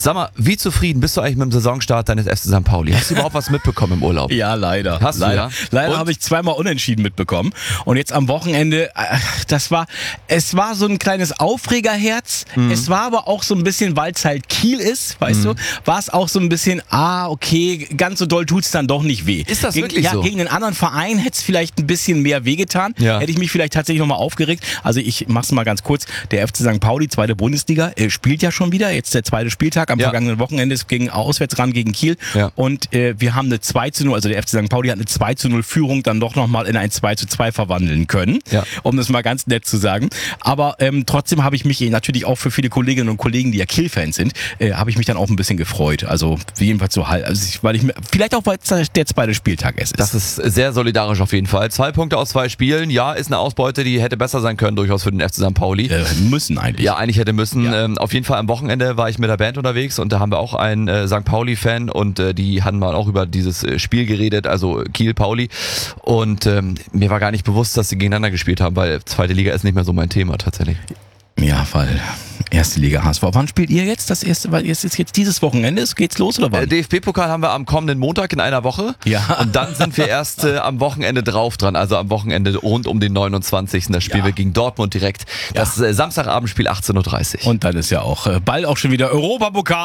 Sag mal, wie zufrieden bist du eigentlich mit dem Saisonstart deines FC St. Pauli? Hast du überhaupt was mitbekommen im Urlaub? Ja, leider. Hast du, ja? Leider habe ich zweimal unentschieden mitbekommen. Und jetzt am Wochenende, es war so ein kleines Aufregerherz. Es war aber auch so ein bisschen, weil es halt Kiel ist, weißt du, war es auch so ein bisschen, okay, ganz so doll tut's dann doch nicht weh. Ist das wirklich so? Ja, gegen einen anderen Verein hätte es vielleicht ein bisschen mehr wehgetan. Ja. Hätte ich mich vielleicht tatsächlich nochmal aufgeregt. Also ich mach's mal ganz kurz. Der FC St. Pauli, zweite Bundesliga, spielt ja schon wieder. Jetzt der zweite Spieltag am vergangenen Wochenende ist auswärts ran gegen Kiel. Ja. Und wir haben eine 2:0, also der FC St. Pauli hat eine 2:0 Führung dann doch nochmal in ein 2:2 verwandeln können. Ja. Um das mal ganz nett zu sagen. Aber trotzdem habe ich mich natürlich auch für viele Kolleginnen und Kollegen, die ja Kiel-Fans sind, habe ich mich dann auch ein bisschen gefreut. Also jedenfalls so halt, vielleicht auch, weil es der zweite Spieltag ist. Das ist sehr solidarisch auf jeden Fall. 2 Punkte aus 2 Spielen. Ja, ist eine Ausbeute, die hätte besser sein können durchaus für den FC St. Pauli. Müssen eigentlich. Ja, eigentlich hätte müssen. Ja. Auf jeden Fall am Wochenende war ich mit der Band unterwegs und da haben wir auch einen St. Pauli-Fan und die hatten mal auch über dieses Spiel geredet, also Kiel-Pauli. Und mir war gar nicht bewusst, dass sie gegeneinander gespielt haben, weil zweite Liga ist nicht mehr so mein Thema tatsächlich. Ja, weil erste Liga HSV. Wann spielt ihr jetzt? Das erste, weil es ist jetzt dieses Wochenende. Geht's los oder wann? DFB-Pokal haben wir am kommenden Montag in einer Woche. Ja. Und dann sind wir erst am Wochenende drauf dran. Also am Wochenende rund um den 29. Da spielen wir gegen Dortmund direkt. Das Samstagabendspiel 18:30 Uhr. Und dann ist ja auch bald auch schon wieder Europapokal.